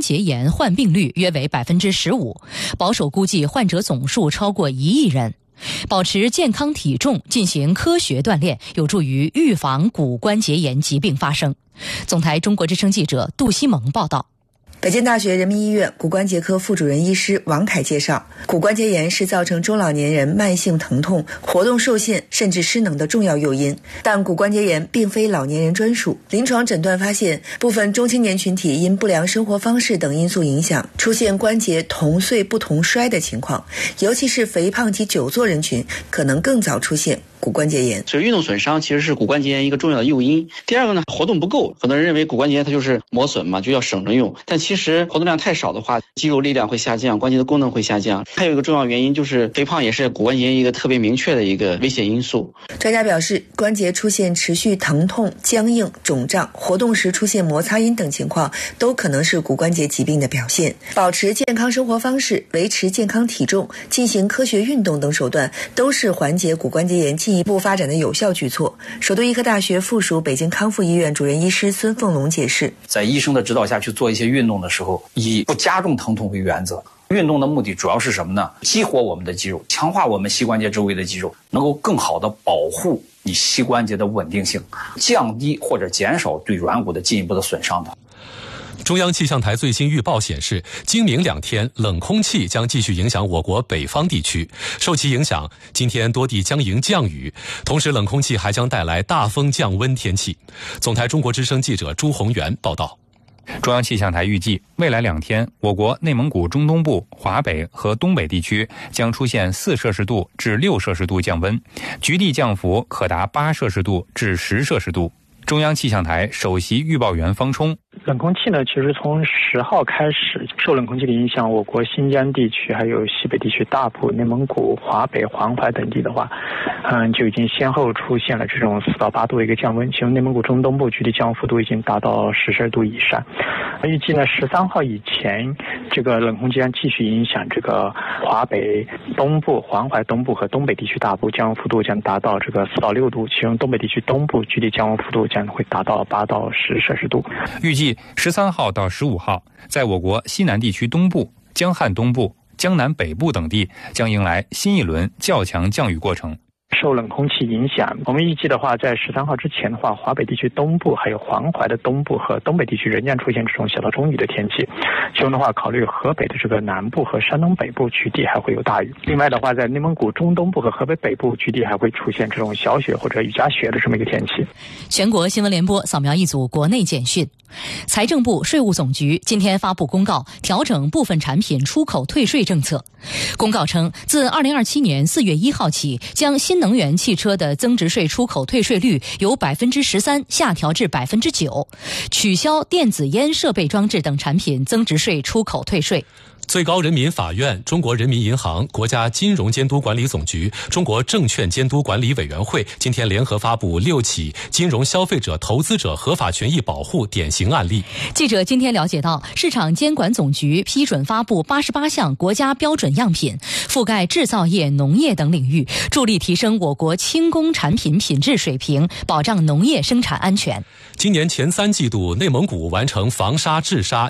节炎患病率约为 15%， 保守估计患者总数超过1亿人。保持健康体重，进行科学锻炼，有助于预防骨关节炎疾病发生。总台中国之声记者杜西蒙报道。 北京大学人民医院骨关节科副主任医师王凯介绍，骨关节炎是造成中老年人慢性疼痛、活动受限甚至失能的重要诱因，但骨关节炎并非老年人专属。临床诊断发现，部分中青年群体因不良生活方式等因素影响，出现关节同岁不同衰的情况，尤其是肥胖及久坐人群可能更早出现骨关节炎。 所以运动损伤其实是骨关节炎一个重要的诱因。第二个呢，活动不够，很多人认为骨关节炎它就是磨损嘛，就要省着用，但其实活动量太少的话，肌肉力量会下降，关节的功能会下降。还有一个重要原因就是肥胖也是骨关节炎一个特别明确的一个危险因素。 专家表示，关节出现持续疼痛、僵硬、肿胀，活动时出现摩擦音等情况，都可能是骨关节疾病的表现。保持健康生活方式、维持健康体重、进行科学运动等手段，都是缓解骨关节炎进一步发展的有效举措。首都医科大学附属北京康复医院主任医师孙凤龙解释， 在医生的指导下去做一些运动的时候，以不加重疼痛为原则。运动的目的主要是什么呢？激活我们的肌肉，强化我们膝关节周围的肌肉，能够更好的保护你膝关节的稳定性，降低或者减少对软骨的进一步的损伤的。 中央气象台最新预报显示，今明2天冷空气将继续影响我国北方地区，受其影响，今天多地将迎降雨，同时冷空气还将带来大风降温天气。总台中国之声记者朱宏元报道。 中央气象台预计，未来2天，我国内蒙古中东部、华北和东北地区将出现4摄氏度至6摄氏度降温，局地降幅可达8摄氏度至10摄氏度。中央气象台首席预报员方冲， 冷空气呢，其实从10号开始，受冷空气的影响，我国新疆地区还有西北地区大部、内蒙古、华北、黄淮等地的话，就已经先后出现了这种4到8度的一个降温，其中内蒙古中东部局地降幅度已经达到10摄氏度以上。预计呢，13号以前，这个冷空气将继续影响这个华北东部、黄淮东部和东北地区大部，降温幅度将达到这个4到6度，其中东北地区东部局地降温幅度将会达到8到10摄氏度。 预计13号到15号，在我国西南地区东部、江汉东部、江南北部等地将迎来新一轮较强降雨过程。 受冷空气影响，我们预计的话，在13号之前的话，华北地区东部还有黄淮的东部和东北地区仍将出现这种小到中雨的天气。其中的话，考虑河北的这个南部和山东北部局地还会有大雨。另外的话，在内蒙古中东部和河北北部局地还会出现这种小雪或者雨夹雪的这么一个天气。 全国新闻联播扫描一组国内简讯。财政部、税务总局今天发布公告，调整部分产品出口退税政策。公告称，自2027年4月1号起，将新能源汽车的增值税出口退税率由 13% 下调至 9%， 取消电子烟设备装置等产品增值税出口退税。 最高人民法院、中国人民银行、国家金融监督管理总局、中国证券监督管理委员会今天联合发布6起金融消费者投资者合法权益保护典型案例。 记者今天了解到，市场监管总局批准发布88项国家标准样品，覆盖制造业、农业等领域，助力提升我国轻工产品品质水平，保障农业生产安全。 今年前3季度，内蒙古完成防沙治沙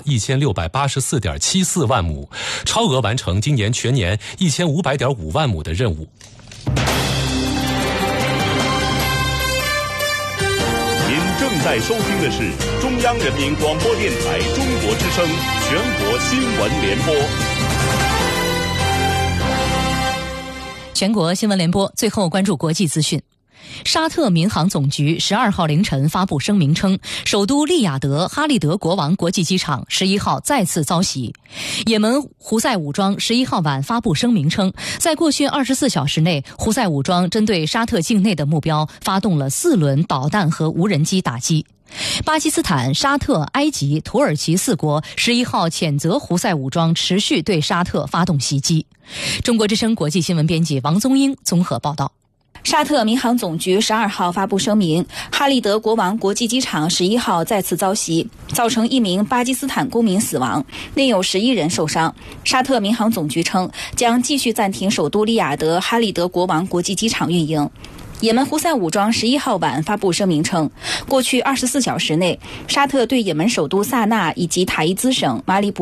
1684.74万亩，超额完成今年全年1500.5万亩的任务。 您正在收听的是中央人民广播电台中国之声全国新闻联播。 全国新闻联播，最后关注国际资讯。沙特民航总局12号凌晨发布声明称，首都利雅得哈利德国王国际机场11号再次遭袭。也门胡塞武装11号晚发布声明称，在过去24小时内，胡塞武装针对沙特境内的目标发动了4轮导弹和无人机打击。巴基斯坦、沙特、埃及、土耳其4国11号谴责胡塞武装持续对沙特发动袭击。中国之声国际新闻编辑王宗英综合报道。 沙特民航总局12号发布声明，哈利德国王国际机场11号再次遭袭，造成1名巴基斯坦公民死亡，另有11人受伤。沙特民航总局称，将继续暂停首都利雅得哈利德国王国际机场运营。也门胡塞武装11号晚发布声明称，过去24小时内，沙特对也门首都萨那以及塔伊兹省马里